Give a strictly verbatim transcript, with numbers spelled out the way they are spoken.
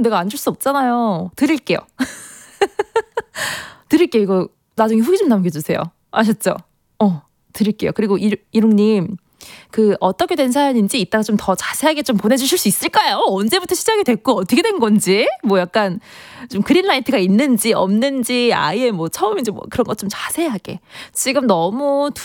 그럼 내가 안 줄 수 없잖아요. 드릴게요. 드릴게요. 이거 나중에 후기 좀 남겨주세요. 아셨죠? 어, 드릴게요. 그리고 이룽님, 그 어떻게 된 사연인지 이따가 좀 더 자세하게 좀 보내주실 수 있을까요? 언제부터 시작이 됐고 어떻게 된 건지, 뭐 약간 좀 그린라이트가 있는지 없는지, 아예 뭐 처음인지 뭐 그런 것 좀 자세하게. 지금 너무